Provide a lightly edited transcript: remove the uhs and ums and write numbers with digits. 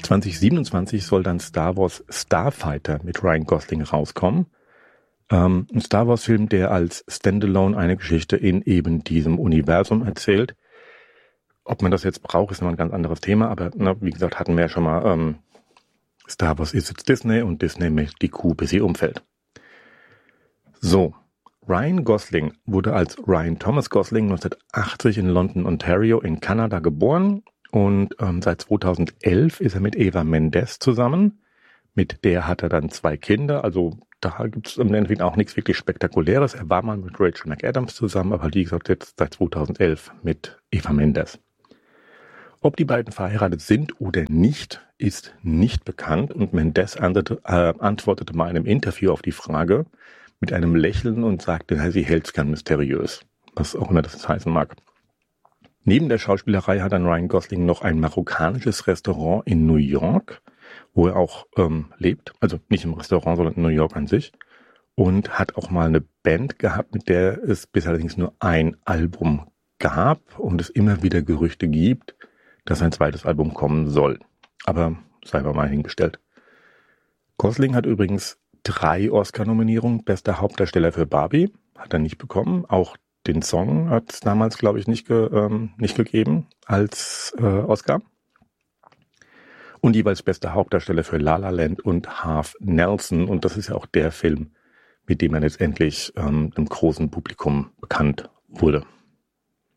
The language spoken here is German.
2027 soll dann Star Wars Starfighter mit Ryan Gosling rauskommen. Ein Star Wars Film, der als Standalone eine Geschichte in eben diesem Universum erzählt. Ob man das jetzt braucht, ist noch ein ganz anderes Thema, aber wie gesagt, hatten wir ja schon mal, Star Wars ist jetzt Disney und Disney möchte die Kuh, bis sie umfällt. So, Ryan Gosling wurde als Ryan Thomas Gosling 1980 in London, Ontario in Kanada geboren und seit 2011 ist er mit Eva Mendes zusammen. Mit der hat er dann 2 Kinder, also da gibt es im Endeffekt auch nichts wirklich Spektakuläres. Er war mal mit Rachel McAdams zusammen, aber wie gesagt jetzt seit 2011 mit Eva Mendes. Ob die beiden verheiratet sind oder nicht, ist nicht bekannt und Mendes antwortete mal in einem Interview auf die Frage mit einem Lächeln und sagte, sie hält es gern mysteriös, was auch immer das heißen mag. Neben der Schauspielerei hat dann Ryan Gosling noch ein marokkanisches Restaurant in New York, wo er auch lebt, also nicht im Restaurant, sondern in New York an sich, und hat auch mal eine Band gehabt, mit der es bis allerdings nur ein Album gab und es immer wieder Gerüchte gibt, dass ein zweites Album kommen soll. Aber sei mal hingestellt. Gosling hat übrigens 3 Oscar-Nominierungen, bester Hauptdarsteller für Barbie, hat er nicht bekommen. Auch den Song hat es damals, glaube ich, nicht gegeben als Oscar. Und jeweils bester Hauptdarsteller für La La Land und Half Nelson. Und das ist ja auch der Film, mit dem er letztendlich dem großen Publikum bekannt wurde.